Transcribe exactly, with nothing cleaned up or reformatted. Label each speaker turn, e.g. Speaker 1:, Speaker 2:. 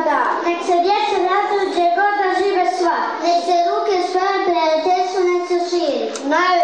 Speaker 1: da. Nek se djeca raduju gdje god da žive sva. Nek se ruke svoje prijateljstvo nek se širi.